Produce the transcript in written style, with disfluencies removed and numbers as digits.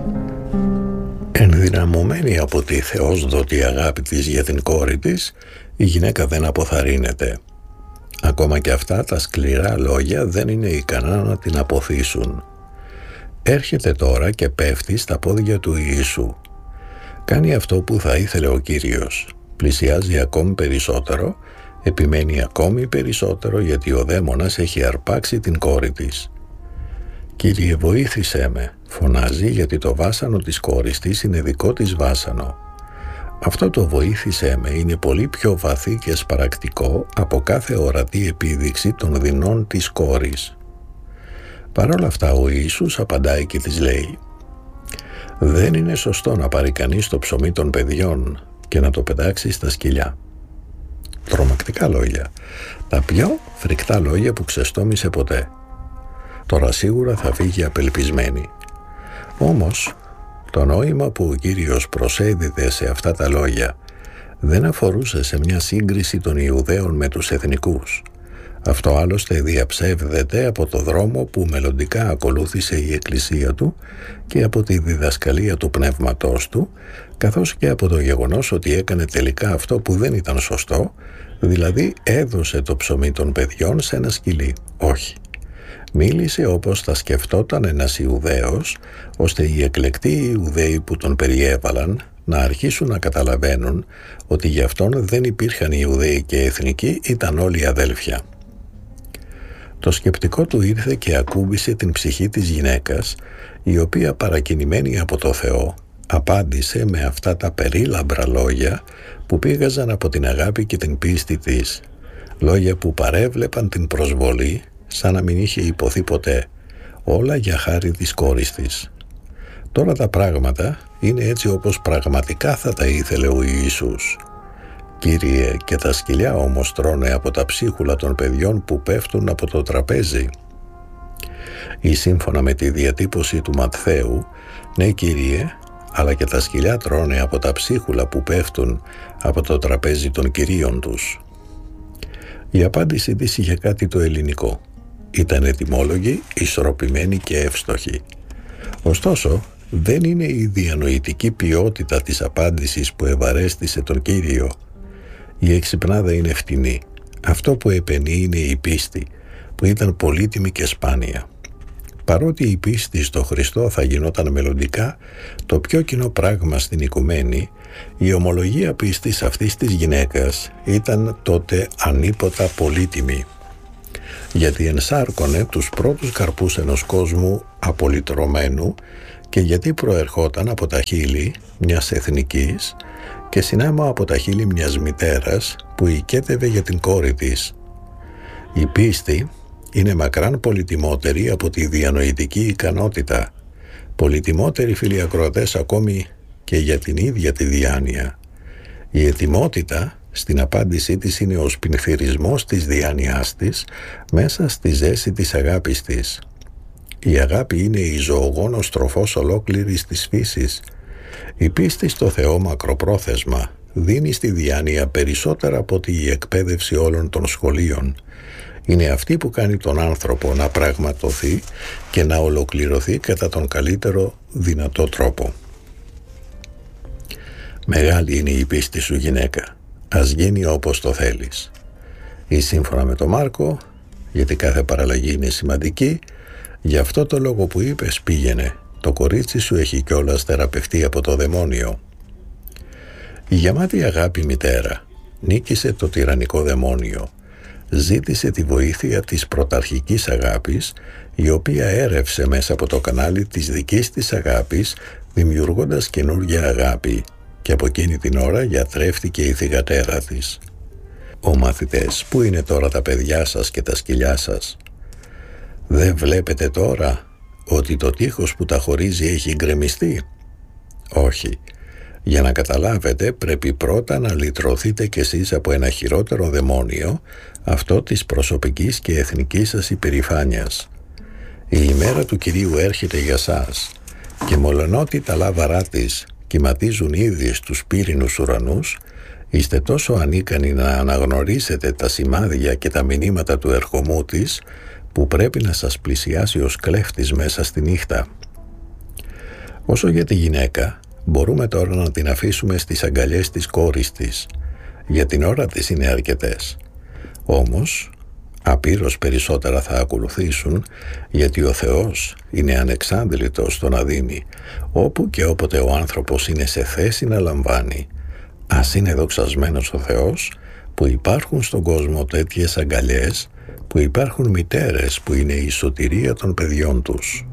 Ενδυναμωμένη από τη θεόσδοτη αγάπη της για την κόρη της, η γυναίκα δεν αποθαρρύνεται. Ακόμα και αυτά τα σκληρά λόγια δεν είναι ικανά να την αποθήσουν. Έρχεται τώρα και πέφτει στα πόδια του Ιησού. Κάνει αυτό που θα ήθελε ο Κύριος. Πλησιάζει ακόμη περισσότερο, επιμένει ακόμη περισσότερο, γιατί ο δαίμονας έχει αρπάξει την κόρη της. «Κύριε, βοήθησέ με», φωνάζει, γιατί το βάσανο της κόρης της είναι δικό της βάσανο. Αυτό το «βοήθησέ με» είναι πολύ πιο βαθύ και σπαρακτικό από κάθε ορατή επίδειξη των δεινών της κόρης. Παρ' όλα αυτά ο Ιησούς απαντάει και της λέει: «Δεν είναι σωστό να πάρει κανείς το ψωμί των παιδιών και να το πετάξει στα σκυλιά». Τρομακτικά λόγια. Τα πιο φρικτά λόγια που ξεστόμησε ποτέ. Τώρα σίγουρα θα φύγει απελπισμένη. Όμως το νόημα που ο Κύριος προσέδιδε σε αυτά τα λόγια δεν αφορούσε σε μια σύγκριση των Ιουδαίων με τους εθνικούς. Αυτό άλλωστε διαψεύδεται από το δρόμο που μελλοντικά ακολούθησε η Εκκλησία του και από τη διδασκαλία του πνεύματός του, καθώς και από το γεγονός ότι έκανε τελικά αυτό που δεν ήταν σωστό, δηλαδή έδωσε το ψωμί των παιδιών σε ένα σκυλί. Όχι. Μίλησε όπως θα σκεφτόταν ένας Ιουδαίος, ώστε οι εκλεκτοί Ιουδαίοι που τον περιέβαλαν να αρχίσουν να καταλαβαίνουν ότι γι' αυτόν δεν υπήρχαν Ιουδαίοι και εθνικοί, ήταν όλοι αδέλφια. Το σκεπτικό του ήρθε και ακούμπησε την ψυχή της γυναίκας, η οποία, παρακινημένη από το Θεό, απάντησε με αυτά τα περίλαμπρα λόγια που πήγαζαν από την αγάπη και την πίστη της, λόγια που παρέβλεπαν την προσβολή, σαν να μην είχε υποθεί ποτέ, όλα για χάρη της κόρης της. Τώρα τα πράγματα είναι έτσι όπως πραγματικά θα τα ήθελε ο Ιησούς. «Κύριε, και τα σκυλιά όμως τρώνε από τα ψίχουλα των παιδιών που πέφτουν από το τραπέζι». Ή σύμφωνα με τη διατύπωση του Ματθαίου, «Ναι, Κύριε, αλλά και τα σκυλιά τρώνε από τα ψίχουλα που πέφτουν από το τραπέζι των κυρίων τους». Η απάντηση της είχε κάτι το ελληνικό. Ήταν ετυμόλογη, ισορροπημένη και εύστοχη. Ωστόσο, δεν είναι η διανοητική ποιότητα της απάντησης που ευαρέστησε τον Κύριο. Η εξυπνάδα είναι φτηνή. Αυτό που επενεί είναι η πίστη, που ήταν πολύτιμη και σπάνια. Παρότι η πίστη στο Χριστό θα γινόταν μελλοντικά το πιο κοινό πράγμα στην οικουμένη, η ομολογία πίστης αυτής της γυναίκας ήταν τότε ανίποτα πολύτιμη, γιατί ενσάρκωνε τους πρώτους καρπούς ενός κόσμου απολυτρωμένου και γιατί προερχόταν από τα χείλη μιας εθνικής και συνάμα από τα χείλη μιας μητέρας που οικέτευε για την κόρη της. Η πίστη είναι μακράν πολυτιμότερη από τη διανοητική ικανότητα, πολυτιμότερη, φίλοι ακροατές, ακόμη και για την ίδια τη διάνοια. Η ετοιμότητα στην απάντησή της είναι ο σπινθυρισμός της διάνοιάς της μέσα στη ζέση της αγάπης της. Η αγάπη είναι η ζωογόνος τροφός ολόκληρης της φύσης. Η πίστη στο Θεό μακροπρόθεσμα δίνει στη διάνοια περισσότερα από τη εκπαίδευση όλων των σχολείων. Είναι αυτή που κάνει τον άνθρωπο να πραγματοθεί και να ολοκληρωθεί κατά τον καλύτερο δυνατό τρόπο. Μεγάλη είναι η πίστη σου, γυναίκα. Ας γίνει όπως το θέλεις. Ή σύμφωνα με τον Μάρκο, γιατί κάθε παραλλαγή είναι σημαντική, γι' αυτό το λόγο που είπες πήγαινε. Το κορίτσι σου έχει κιόλας θεραπευτεί από το δαιμόνιο. Η γεμάτη αγάπη μητέρα νίκησε το τυραννικό δαιμόνιο. Ζήτησε τη βοήθεια της πρωταρχικής αγάπης, η οποία έρευσε μέσα από το κανάλι της δικής της αγάπης, δημιουργώντας καινούργια αγάπη, και από εκείνη την ώρα γιατρεύτηκε η θυγατέρα της. «Ω μαθητές, πού είναι τώρα τα παιδιά σας και τα σκυλιά σας? Δεν βλέπετε τώρα ότι το τείχος που τα χωρίζει έχει γκρεμιστεί? Όχι. Για να καταλάβετε πρέπει πρώτα να λυτρωθείτε κι εσείς από ένα χειρότερο δαιμόνιο, αυτό της προσωπικής και εθνικής σας υπερηφάνειας. Η ημέρα του Κυρίου έρχεται για σας και μολονότι τα λάβαρά της κυματίζουν ήδη στους πύρινους ουρανούς, είστε τόσο ανίκανοι να αναγνωρίσετε τα σημάδια και τα μηνύματα του ερχομού της, που πρέπει να σας πλησιάσει ως κλέφτης μέσα στη νύχτα. Όσο για τη γυναίκα, μπορούμε τώρα να την αφήσουμε στις αγκαλιές της κόρης της. Για την ώρα της είναι αρκετές. Όμως, απείρως περισσότερα θα ακολουθήσουν, γιατί ο Θεός είναι ανεξάντλητος στο να δίνει, όπου και όποτε ο άνθρωπος είναι σε θέση να λαμβάνει. Ας είναι δοξασμένος ο Θεός που υπάρχουν στον κόσμο τέτοιες αγκαλιές, που υπάρχουν μητέρες που είναι η σωτηρία των παιδιών τους.